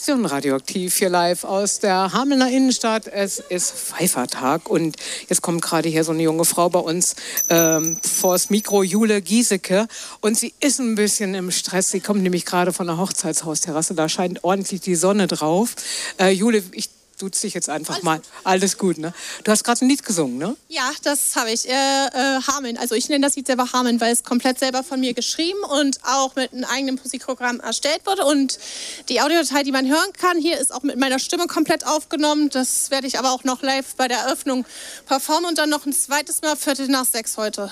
Station Radioaktiv hier live aus der Hamelner Innenstadt. Es ist Pfeifertag und jetzt kommt gerade hier so eine junge Frau bei uns vors Mikro, Jule Giesecke. Und sie ist ein bisschen im Stress. Sie kommt nämlich gerade von der Hochzeitshausterrasse. Da scheint ordentlich die Sonne drauf. Jule, ich duze dich jetzt einfach mal. Alles gut, ne? Du hast gerade ein Lied gesungen, ne? Ja, das habe ich. Hameln. Also ich nenne das Lied selber Hameln, weil es komplett selber von mir geschrieben und auch mit einem eigenen Musikprogramm erstellt wurde. Und die Audiodatei, die man hören kann, hier ist auch mit meiner Stimme komplett aufgenommen. Das werde ich aber auch noch live bei der Eröffnung performen und dann noch ein zweites Mal 5:45 heute.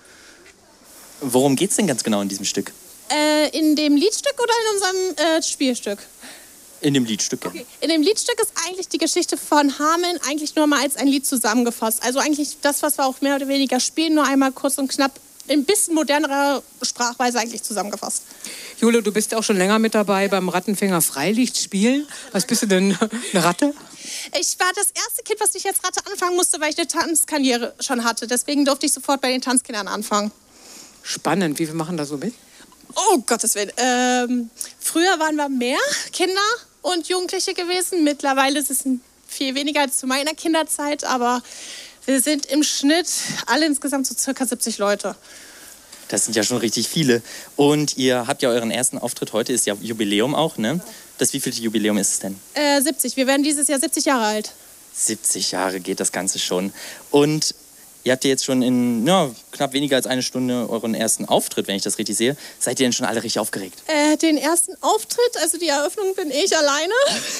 Worum geht's denn ganz genau in diesem Stück? In dem Liedstück oder in unserem Spielstück? In dem Liedstück, ja. Okay. In dem Liedstück ist eigentlich die Geschichte von Hameln eigentlich nur mal als ein Lied zusammengefasst. Also eigentlich das, was wir auch mehr oder weniger spielen, nur einmal kurz und knapp in ein bisschen modernerer Sprachweise eigentlich zusammengefasst. Jule, du bist ja auch schon länger mit dabei beim Rattenfänger Freilichtspielen. Was bist du denn, eine Ratte? Ich war das erste Kind, was ich als Ratte anfangen musste, weil ich eine Tanzkarriere schon hatte. Deswegen durfte ich sofort bei den Tanzkindern anfangen. Spannend. Wie viel machen da so mit? Oh, Gottes Willen. Früher waren wir mehr Kinder und Jugendliche gewesen. Mittlerweile ist es viel weniger als zu meiner Kinderzeit, aber wir sind im Schnitt alle insgesamt so circa 70 Leute. Das sind ja schon richtig viele. Und ihr habt ja euren ersten Auftritt heute, ist ja Jubiläum auch, ne? Das wievielte Jubiläum ist es denn? 70. Wir werden dieses Jahr 70 Jahre alt. 70 Jahre geht das Ganze schon. Und ihr habt ja jetzt schon in knapp weniger als eine Stunde euren ersten Auftritt, wenn ich das richtig sehe. Seid ihr denn schon alle richtig aufgeregt? Den ersten Auftritt, also die Eröffnung bin ich alleine.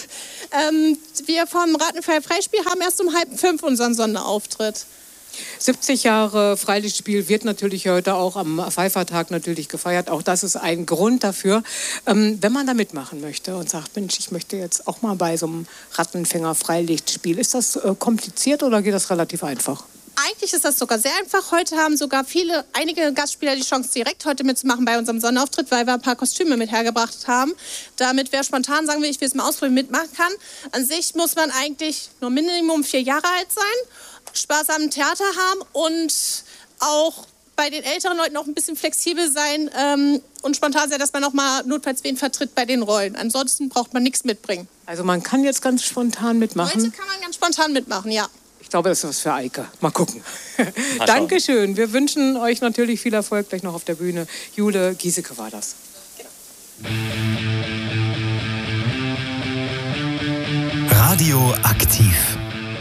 Wir vom Rattenfänger Freispiel haben erst um 4:30 unseren Sonderauftritt. 70 Jahre Freilichtspiel wird natürlich heute auch am Pfeifertag natürlich gefeiert. Auch das ist ein Grund dafür. Wenn man da mitmachen möchte und sagt, Mensch, ich möchte jetzt auch mal bei so einem Rattenfänger Freilichtspiel. Ist das kompliziert oder geht das relativ einfach? Eigentlich ist das sogar sehr einfach. Heute haben sogar einige Gastspieler die Chance, direkt heute mitzumachen bei unserem Sonderauftritt, weil wir ein paar Kostüme mit hergebracht haben. Damit wer spontan sagen will, ich will es mal ausprobieren, mitmachen kann. An sich muss man eigentlich nur Minimum 4 Jahre alt sein, Spaß am Theater haben und auch bei den älteren Leuten auch ein bisschen flexibel sein und spontan sein, dass man auch mal notfalls wen vertritt bei den Rollen. Ansonsten braucht man nichts mitbringen. Also man kann jetzt ganz spontan mitmachen? Heute kann man ganz spontan mitmachen, ja. Ich glaube, das ist was für Eike. Mal gucken. Dankeschön. Wir wünschen euch natürlich viel Erfolg gleich noch auf der Bühne. Jule Giesecke war das. Radioaktiv.